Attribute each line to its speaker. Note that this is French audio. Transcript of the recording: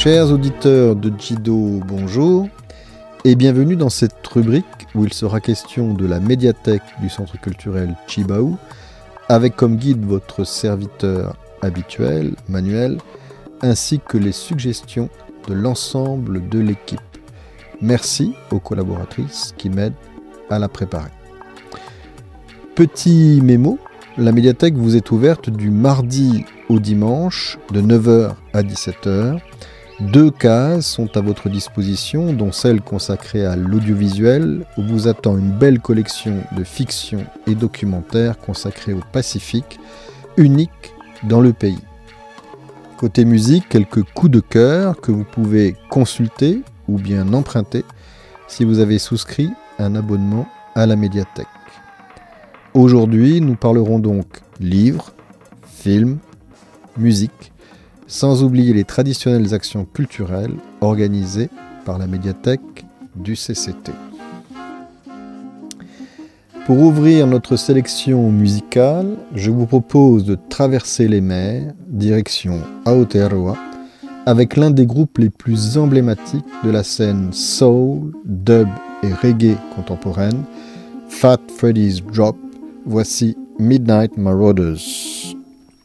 Speaker 1: Chers auditeurs de Jido, bonjour et bienvenue dans cette rubrique où il sera question de la médiathèque du Centre culturel Tjibaou avec comme guide votre serviteur habituel, Manuel, ainsi que les suggestions de l'ensemble de l'équipe. Merci aux collaboratrices qui m'aident à la préparer. Petit mémo, la médiathèque vous est ouverte du mardi au dimanche de 9h à 17h. 2 cases sont à votre disposition, dont celle consacrée à l'audiovisuel, où vous attend une belle collection de fiction et documentaires consacrés au Pacifique, unique dans le pays. Côté musique, quelques coups de cœur que vous pouvez consulter ou bien emprunter si vous avez souscrit un abonnement à la médiathèque. Aujourd'hui, nous parlerons donc livres, films, musique, sans oublier les traditionnelles actions culturelles organisées par la médiathèque du CCT. Pour ouvrir notre sélection musicale, je vous propose de traverser les mers, direction Aotearoa, avec l'un des groupes les plus emblématiques de la scène soul, dub et reggae contemporaine, Fat Freddy's Drop. Voici Midnight Marauders.